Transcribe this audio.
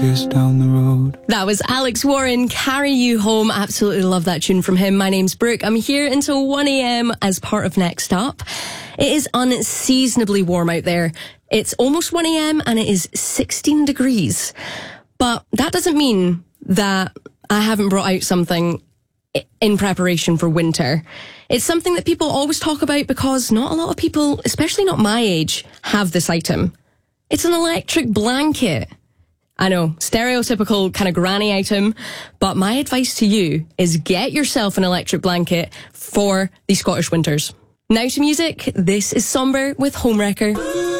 Is down the road. That was Alex Warren, Carry You Home. Absolutely love that tune from him. My name's Brooke. I'm here until 1 a.m. as part of Next Up. It is unseasonably warm out there. It's almost 1 a.m. and it is 16 degrees. But that doesn't mean that I haven't brought out something in preparation for winter. It's something that people always talk about because not a lot of people, especially not my age, have this item. It's an electric blanket. I know, stereotypical kind of granny item, but my advice to you is get yourself an electric blanket for the Scottish winters. Now to music, this is Somber with Homewrecker.